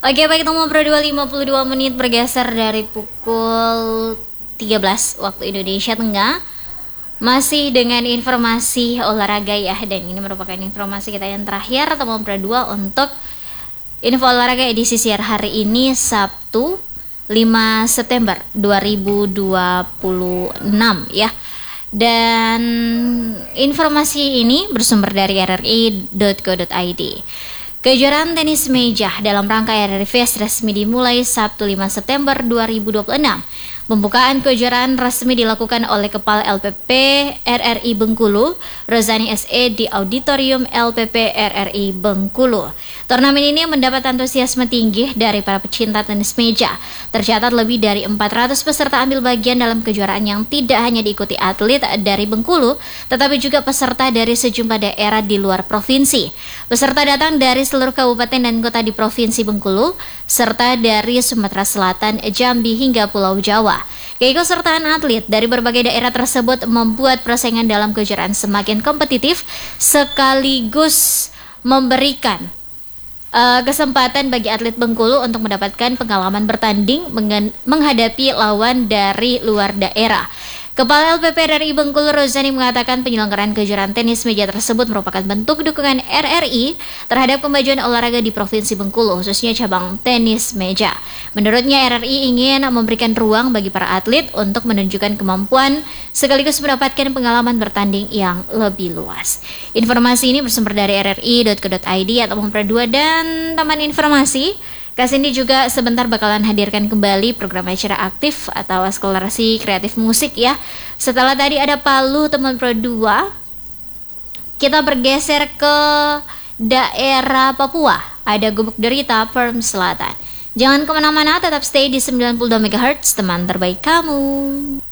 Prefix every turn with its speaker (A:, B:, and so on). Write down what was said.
A: Oke, baik, nomor Pro 2 menit bergeser dari pukul 13 waktu Indonesia Tengah. Masih dengan informasi olahraga ya, dan ini merupakan informasi kita yang terakhir atau Pro 2 untuk info olahraga edisi siar hari ini Sabtu 5 September 2026 ya. Dan informasi ini bersumber dari rri.co.id. Kejuaraan tenis meja dalam rangka RRI Fest resmi dimulai Sabtu 5 September 2026. Pembukaan kejuaraan resmi dilakukan oleh Kepala LPP RRI Bengkulu, Rozani SE di Auditorium LPP RRI Bengkulu. Turnamen ini mendapat antusiasme tinggi dari para pecinta tenis meja. Tercatat lebih dari 400 peserta ambil bagian dalam kejuaraan yang tidak hanya diikuti atlet dari Bengkulu, tetapi juga peserta dari sejumlah daerah di luar provinsi. Peserta datang dari seluruh kabupaten dan kota di Provinsi Bengkulu, serta dari Sumatera Selatan, Jambi hingga Pulau Jawa. Keikutsertaan atlet dari berbagai daerah tersebut membuat persaingan dalam kejuaraan semakin kompetitif sekaligus memberikan kesempatan bagi atlet Bengkulu untuk mendapatkan pengalaman bertanding menghadapi lawan dari luar daerah. Kepala LPP RRI Bengkulu Rozani mengatakan penyelenggaraan kejuaraan tenis meja tersebut merupakan bentuk dukungan RRI terhadap kemajuan olahraga di Provinsi Bengkulu, khususnya cabang tenis meja. Menurutnya RRI ingin memberikan ruang bagi para atlet untuk menunjukkan kemampuan sekaligus mendapatkan pengalaman bertanding yang lebih luas. Informasi ini bersumber dari rri.co.id atau Pro 2 dan Taman Informasi. Kasindi juga sebentar bakalan hadirkan kembali program acara aktif atau eksplorasi kreatif musik ya. Setelah tadi ada Palu teman Pro 2, kita bergeser ke daerah Papua. Ada Gubuk Derita Perm Selatan. Jangan kemana-mana, tetap stay di 92 MHz teman terbaik kamu.